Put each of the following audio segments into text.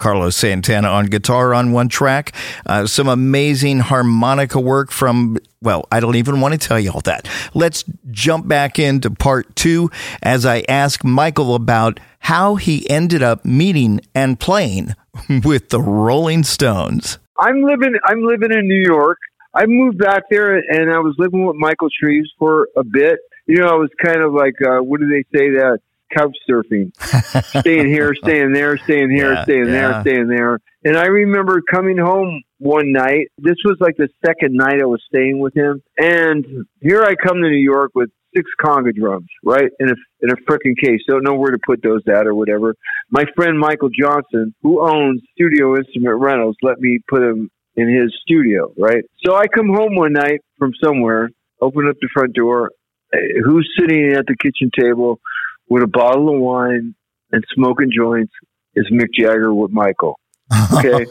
Carlos Santana on guitar on one track. Some amazing harmonica work from, well, I don't even want to tell you all that. Let's jump back into part 2 as I ask Michael about how he ended up meeting and playing with the Rolling Stones. I'm living in New York. I moved back there, and I was living with Michael Shreves for a bit. You know, I was kind of like, what do they say, that couch surfing, staying here, staying there, staying here, staying there, staying there. And I remember coming home one night. This was like the second night I was staying with him. And here I come to New York with 6 conga drums, right? In a freaking case. Don't know where to put those at or whatever. My friend Michael Johnson, who owns Studio Instrument Rentals, let me put him in his studio, right? So I come home one night from somewhere, open up the front door. Who's sitting at the kitchen table with a bottle of wine and smoking joints is Mick Jagger with Michael. Okay.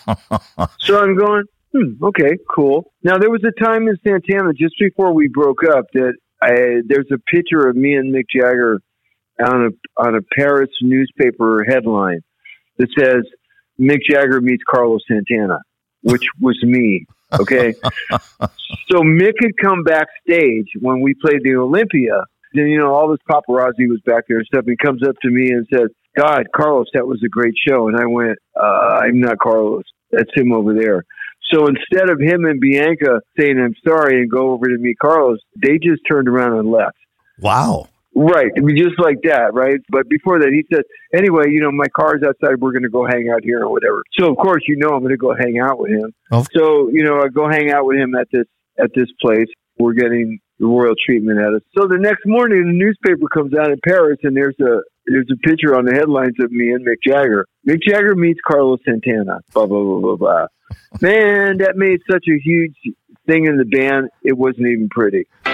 So I'm going, okay, cool. Now there was a time in Santana just before we broke up that there's a picture of me and Mick Jagger on a Paris newspaper headline that says Mick Jagger meets Carlos Santana, which was me. Okay. So Mick had come backstage when we played the Olympia. And, you know, all this paparazzi was back there and stuff. He comes up to me and says, God, Carlos, that was a great show. And I went, I'm not Carlos. That's him over there. So instead of him and Bianca saying, I'm sorry, and go over to meet Carlos, they just turned around and left. Wow. Right. I mean, just like that, right? But before that, he said, anyway, you know, my car's outside. We're going to go hang out here or whatever. So, of course, you know I'm going to go hang out with him. Oh. So, you know, I go hang out with him at this place. We're getting the royal treatment at us. So the next morning, the newspaper comes out in Paris, and there's a picture on the headlines of me and Mick Jagger. Mick Jagger meets Carlos Santana, blah, blah, blah, blah, blah. Man, that made such a huge thing in the band, it wasn't even pretty.